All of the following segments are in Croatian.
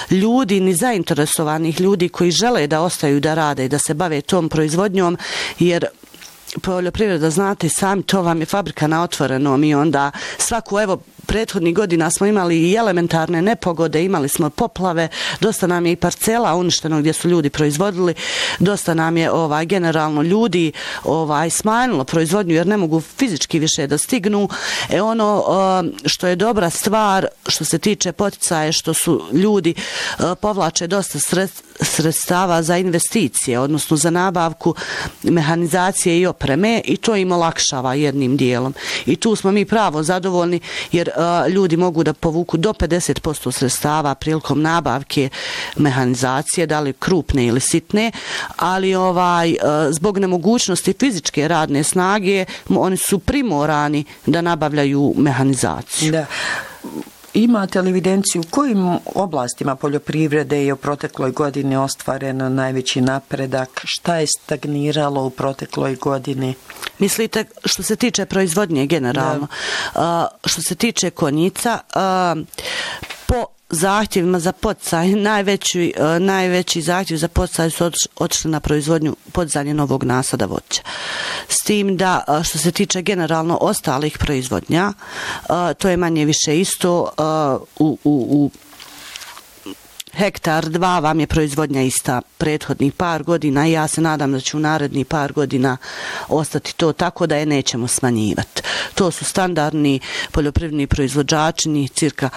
ljudi, ni zainteresovanih ljudi koji žele da ostaju da rade i da se bave tom proizvodnjom, jer poljoprivreda, znate sami, to vam je fabrika na otvorenom i onda svaku, evo, prethodnih godina smo imali i elementarne nepogode, imali smo poplave, dosta nam je i parcela uništeno gdje su ljudi proizvodili, dosta nam je generalno ljudi smanjilo proizvodnju jer ne mogu fizički više da stignu. Ono što je dobra stvar što se tiče poticaje, što su ljudi povlače dosta sredstava za investicije, odnosno za nabavku mehanizacije i opreme i to im olakšava jednim dijelom. I tu smo mi pravo zadovoljni jer ljudi mogu da povuku do 50% sredstava prilikom nabavke mehanizacije, da li krupne ili sitne, ali zbog nemogućnosti fizičke radne snage oni su primorani da nabavljaju mehanizaciju. Da. Imate li evidenciju u kojim oblastima poljoprivrede je u protekloj godini ostvaren najveći napredak? Šta je stagniralo u protekloj godini? Mislite što se tiče proizvodnje generalno? Što se tiče konjica, po zahtjevima za poticaj, najveći zahtjev za poticaj su otišli na proizvodnju podizanje novog nasada voća. S tim da što se tiče generalno ostalih proizvodnja, to je manje više isto u hektar 2 vam je proizvodnja ista prethodnih par godina i ja se nadam da će u narednih par godina ostati to tako da je nećemo smanjivati. To su standardni poljoprivredni proizvođači, cirka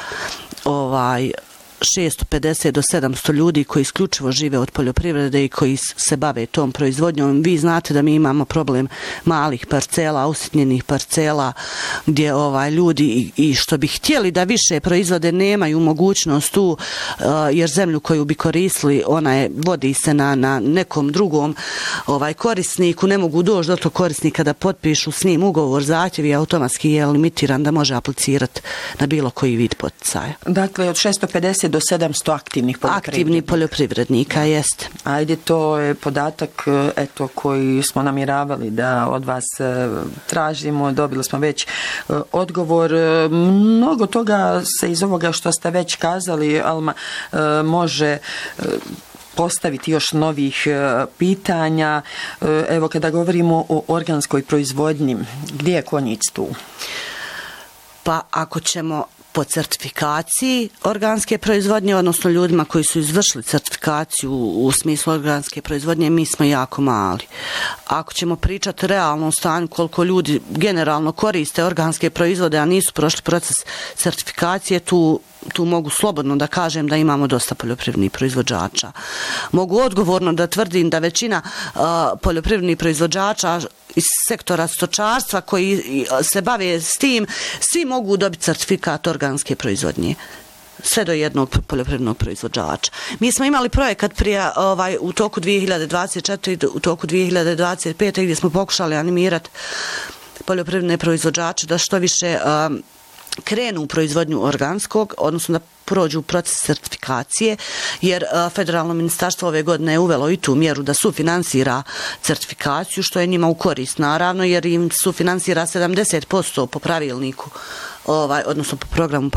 650 do 700 ljudi koji isključivo žive od poljoprivrede i koji se bave tom proizvodnjom. Vi znate da mi imamo problem malih parcela, usitnjenih parcela, gdje ljudi i što bi htjeli da više proizvode nemaju mogućnost tu, jer zemlju koju bi koristili, vodi se na nekom drugom korisniku, ne mogu doći do tog korisnika da potpišu s njim ugovor, zahtjev je automatski je limitiran da može aplicirati na bilo koji vid poticaja. Dakle, od 650 do 700 aktivnih poljoprivrednika, jeste. Ajde, to je podatak koji smo namjeravali da od vas tražimo. Dobili smo već odgovor. Mnogo toga se iz ovoga što ste već kazali, Alma, može postaviti još novih pitanja. Evo, kada govorimo o organskoj proizvodnji, gdje je konjic tu? Pa ako ćemo po certifikaciji organske proizvodnje, odnosno ljudima koji su izvršili certifikaciju u smislu organske proizvodnje, mi smo jako mali. Ako ćemo pričati realno o stanju koliko ljudi generalno koriste organske proizvode, a nisu prošli proces certifikacije, tu mogu slobodno da kažem da imamo dosta poljoprivrednih proizvođača. Mogu odgovorno da tvrdim da većina poljoprivrednih proizvođača iz sektora stočarstva koji se bave s tim, svi mogu dobiti certifikat organske proizvodnje. Sve do jednog poljoprivrednog proizvođača. Mi smo imali projekat prije u toku 2024 u toku 2025 gdje smo pokušali animirati poljoprivredne proizvođače da što više krenu u proizvodnju organskog, odnosno da prođu proces certifikacije, jer federalno ministarstvo ove godine je uvelo i tu mjeru da sufinansira certifikaciju, što je njima u korist, naravno, jer im sufinansira 70% po pravilniku, odnosno po programu,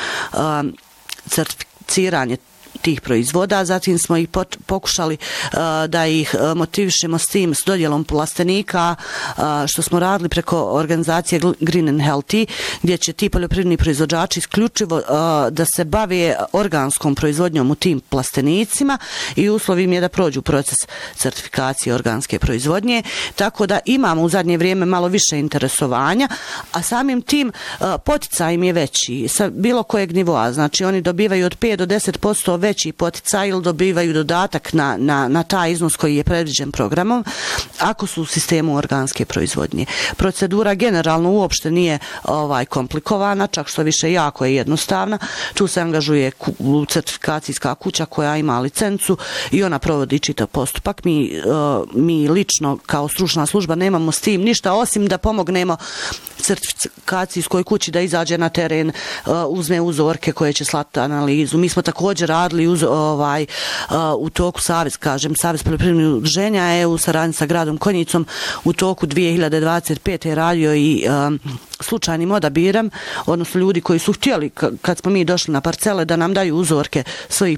certificiranje tih proizvoda. Zatim smo ih pokušali da ih motivišemo s tim, s dodjelom plastenika, što smo radili preko organizacije Green and Healthy, gdje će ti poljoprivredni proizvođači isključivo da se bave organskom proizvodnjom u tim plastenicima i uslov im je da prođu proces certifikacije organske proizvodnje. Tako da imamo u zadnje vrijeme malo više interesovanja, a samim tim poticaj im je veći sa bilo kojeg nivoa. Znači oni dobivaju od 5 do 10% veći poticaj ili dobivaju dodatak na taj iznos koji je predviđen programom ako su u sistemu organske proizvodnje. Procedura generalno uopšte nije komplikovana, čak što više jako je jednostavna. Tu se angažuje certifikacijska kuća koja ima licencu i ona provodi čitav postupak. Mi lično kao stručna služba nemamo s tim ništa osim da pomognemo certifikacijskoj kući da izađe na teren, uzme uzorke koje će slati analizu. Mi smo također radili u toku Savez poljoprivrednih udruženja je u saradnji sa gradom Konjicom u toku 2025. je radio i slučajnim odabirom, odnosno ljudi koji su htjeli kad smo mi došli na parcele da nam daju uzorke svojih